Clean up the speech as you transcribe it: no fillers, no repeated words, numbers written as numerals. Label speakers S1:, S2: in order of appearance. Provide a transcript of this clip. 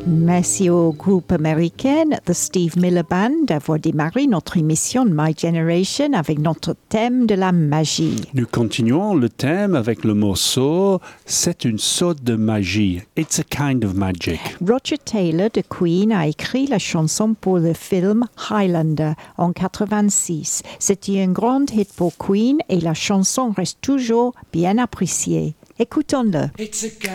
S1: Merci au groupe américain The Steve Miller Band d'avoir démarré notre émission My Generation avec notre thème de la magie.
S2: Nous continuons le thème avec le morceau « C'est une sorte de magie ». It's a kind of magic.
S1: Roger Taylor de Queen a écrit la chanson pour le film Highlander en 86. C'était un grand hit pour Queen et la chanson reste toujours bien appréciée. Écoutons-le.